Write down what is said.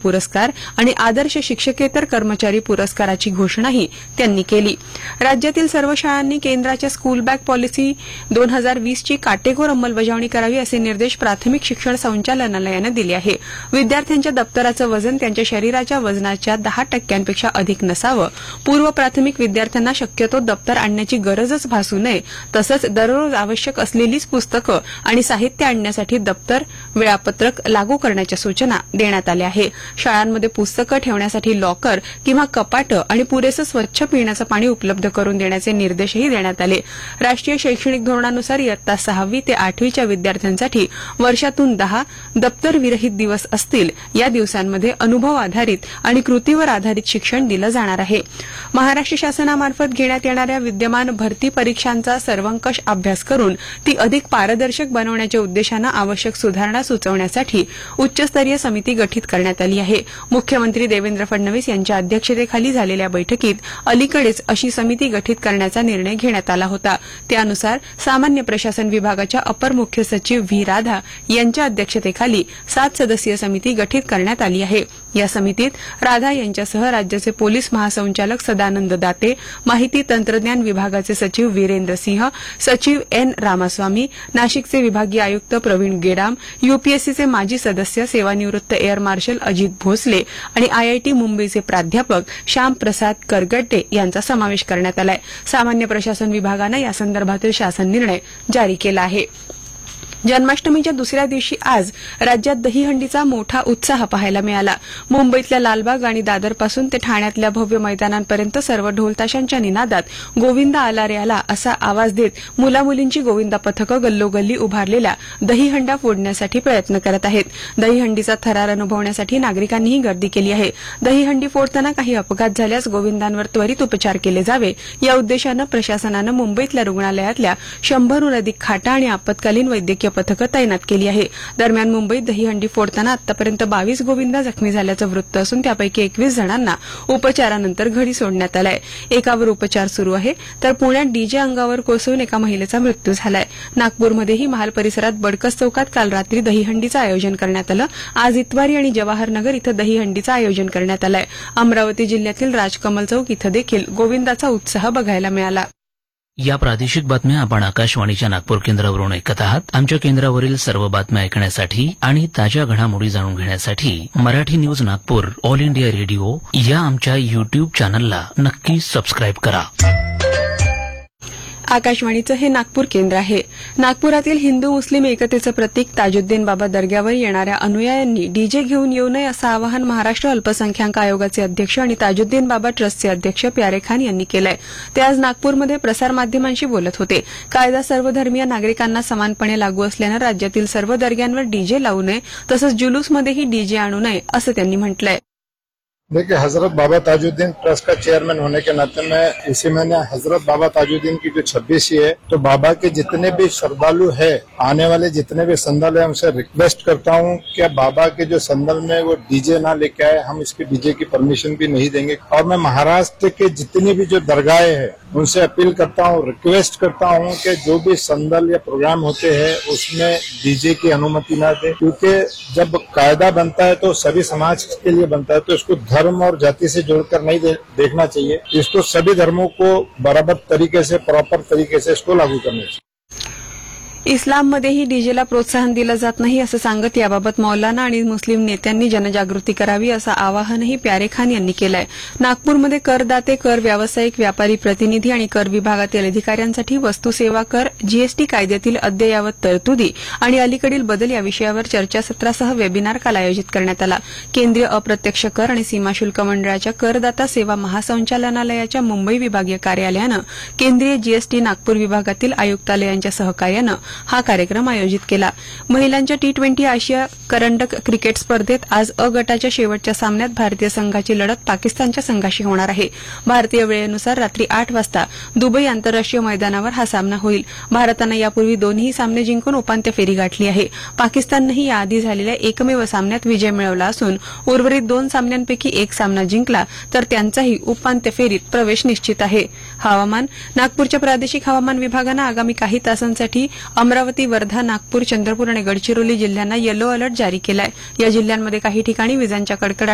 पुरस्कार आणि आदर्श शिक्षकेतर कर्मचारी पुरस्काराची घोषणाही त्यांनी केली. राज्यातील सर्व शाळांनी केंद्राच्या स्कूल बॅग पॉलिसी 2020 ची काटेकोर अंमलबजावणी करावी असे निर्देश प्राथमिक शिक्षण संचालनालयानं दिले आहे. विद्यार्थ्यांच्या दप्तराचं वजन त्यांच्या शरीराच्या वजनाच्या 10% अधिक नसावं. पूर्व प्राथमिक विद्यार्थ्यांना शक्यतो दप्तर आणण्याची गरजच भासू नये. तसंच दररोज आवश्यक असलेलीच पुस्तकं आणि साहित्य आणण्यासाठी दप्तर वेळापत्रक लागू करण्याच्या सूचना देण्यात आल्या आहेत. शाळांमध्ये पुस्तकं ठेवण्यासाठी लॉकर किंवा कपाटं आणि पुरेसं स्वच्छ पिण्याचं पाणी उपलब्ध करून देण्याचे निर्देशही देण्यात आले. राष्ट्रीय शैक्षणिक धोरणानुसार इयत्ता 6वी ते 8वीच्या विद्यार्थ्यांसाठी वर्षातून 10 दप्तरविरहित दिवस असतील. या दिवसांमध्ये अनुभव आधारित आणि कृतीवर आधारित शिक्षण दिलं जाणार आहे. महाराष्ट्र शासनामार्फत घेण्यात येणाऱ्या विद्यमान भरती परीक्षांचा सर्वंकष अभ्यास करून ती अधिक पारदर्शक बनवण्याच्या उद्देशानं आवश्यक सुधारणा सुचवण्यासाठी उच्चस्तरीय समिती गठीत करण्यात आली आहे. मुख्यमंत्री देवेंद्र फडणवीस यांच्या अध्यक्षतेखाली झालेल्या बैठकीत अलीकडेच अशी समिती गठीत करण्याचा निर्णय घेण्यात आला होता. त्यानुसार सामान्य प्रशासन विभागाच्या अपर मुख्य सचिव व्ही राधा यांच्या अध्यक्षतेखाली 7 सदस्यीय समिती गठीत करण्यात आली आहे. या समितीत राधा यांच्यासह राज्याचे पोलीस महासंचालक सदानंद दाते, माहिती तंत्रज्ञान विभागाचे सचिव वीरेंद्र सिंह, सचिव एन रामास्वामी, नाशिकचे विभागीय आयुक्त प्रवीण गेडाम, यूपीएससीचे माजी सदस्य सेवानिवृत्त एअर मार्शल अजित भोसले आणि आयआयटी मुंबईचे प्राध्यापक श्याम प्रसाद करगट्टे यांचा समावेश करण्यात आला आहे. सामान्य प्रशासन विभागानं यासंदर्भातील शासन निर्णय जारी केला आहे. जन्माष्टमीच्या दुसऱ्या दिवशी आज राज्यात दहीहंडीचा मोठा उत्साह पाहायला मिळाला. मुंबईतल्या लालबाग आणि दादरपासून ते ठाण्यातल्या भव्य मैदानांपर्यंत सर्व ढोलताशांच्या निनादात गोविंदा आला रे आला असा आवाज देत मुलामुलींची गोविंदा पथकं गल्लोगल्ली उभारलेल्या दहीहंडा फोडण्यासाठी प्रयत्न करत आहेत. दहीहंडीचा थरार अनुभवण्यासाठी नागरिकांनीही गर्दी केली आहे. दहीहंडी फोडताना काही अपघात झाल्यास गोविंदांवर त्वरित उपचार केले जावे या उद्देशानं प्रशासनानं मुंबईतल्या रुग्णालयातल्या 100हून अधिक खाटा आणि आपत्कालीन वैद्यकीय पथकं तैनात केली आहे. दरम्यान मुंबईत दहीहंडी फोडताना आतापर्यंत 22 गोविंदा जखमी झाल्याचं वृत्त असून त्यापैकी 21 जणांना उपचारानंतर घरी सोडण्यात आलं आहे. एकावर उपचार सुरू आहे तर पुण्यात डीजे अंगावर कोसळून एका महिलेचा मृत्यू झाला आहे. नागपूरमध्येही महाल परिसरात बडकस चौकात काल रात्री दहीहंडीचं आयोजन करण्यात आलं. आज इतवारी आणि जवाहरनगर इथं दहीहंडीचं आयोजन करण्यात आलं आहे. अमरावती जिल्ह्यातील राजकमल चौक इथं देखील गोविंदाचा उत्साह बघायला मिळाला. या प्रादेशिक बातम्या आपण आकाशवाणीच्या नागपूर केंद्रावरून ऐकत आहात. आमच्या केंद्रावरील सर्व बातम्या ऐकण्यासाठी आणि ताज्या घडामोडी जाणून घेण्यासाठी Marathi news Nagpur all India radio या आमच्या युट्यूब चॅनलला नक्की सबस्क्राईब करा. आकाशवाणीचं हे नागपूर केंद्र आहे. नागपुरातील हिंदू मुस्लिम एकतेचं प्रतीक ताजुद्दीन बाबा दर्ग्यावर येणाऱ्या अनुयायांनी डीजे घेऊन येऊ नये असं आवाहन महाराष्ट्र अल्पसंख्याक आयोगाचे अध्यक्ष आणि ताजुद्दीन बाबा ट्रस्टचे अध्यक्ष प्यारे खान यांनी केलंय. ते आज नागपूरमध्ये प्रसारमाध्यमांशी बोलत होते. कायदा सर्वधर्मीय नागरिकांना समानपणे लागू असल्यानं राज्यातील सर्व दर्ग्यांवर डीजे लावू नये तसंच जुलूसमध्येही डीजे आणू नये असं त्यांनी म्हटलंय. देखिए, हजरत बाबा ताजुद्दीन ट्रस्ट का चेयरमैन होने के नाते मैं इसी महीने हजरत बाबा ताजुद्दीन की जो 26वीं है तो बाबा के जितने भी श्रद्धालु है, आने वाले जितने भी संदल है, उनसे रिक्वेस्ट करता हूँ कि बाबा के जो संदल में वो डीजे ना लेके आए. हम इसके डीजे की परमिशन भी नहीं देंगे. और मैं महाराष्ट्र के जितनी भी जो दरगाहें हैं उनसे अपील करता हूँ, रिक्वेस्ट करता हूँ कि जो भी संदल या प्रोग्राम होते हैं उसमें डीजे की अनुमति न दे. क्योंकि जब कायदा बनता है तो सभी समाज के लिए बनता है, तो इसको धर्म और जाति से जोड़कर नहीं देखना चाहिए. इसको सभी धर्मों को बराबर तरीके से, प्रॉपर तरीके से इसको लागू करना चाहिए. इस्लाममध्येही डीजेला प्रोत्साहन दिलं जात नाही असं सांगत याबाबत मौलाना आणि मुस्लिम नेत्यांनी जनजागृती करावी असं आवाहनही प्यारे खान यांनी केलं आहे. नागपूरमध्ये करदाते, कर व्यावसायिक, व्यापारी प्रतिनिधी आणि कर विभागातील अधिकाऱ्यांसाठी वस्तू सेवा कर, जीएसटी कायद्यातील अद्ययावत तरतुदी आणि अलीकडील बदल या विषयावर चर्चासत्रासह वेबिनार काल आयोजित करण्यात आला. केंद्रीय अप्रत्यक्ष कर आणि सीमाशुल्क मंडळाच्या करदाता सेवा महासंचालनालयाच्या मुंबई विभागीय कार्यालयानं केंद्रीय जीएसटी नागपूर विभागातील आयुक्तालयांच्या सहकार्यानं हा कार्यक्रम आयोजित केला. महिलांच्या T20 आशिया करंडक क्रिकेट स्पर्धेत आज अ गटाच्या शेवटच्या सामन्यात भारतीय संघाची लढत पाकिस्तानच्या संघाशी होणार आहे. भारतीय वेळेनुसार रात्री 8 वाजता दुबई आंतरराष्ट्रीय मैदानावर हा सामना होईल. भारतानं यापूर्वी दोन्ही सामने जिंकून उपांत्य फेरी गाठली आहे. पाकिस्ताननंही याआधी झालेल्या एकमेव सामन्यात विजय मिळवला असून उर्वरित 2 सामन्यांपैकी एक सामना जिंकला तर त्यांचाही उपांत्य फेरीत प्रवेश निश्चित आहे. हवामान. नागपूरच्या प्रादेशिक हवामान विभागानं आगामी काही तासांसाठी अमरावती, वर्धा, नागपूर, चंद्रपूर आणि गडचिरोली जिल्ह्यांना येलो अलर्ट जारी केला आहे. या जिल्ह्यांमध्ये काही ठिकाणी विजांच्या कडकडाटासह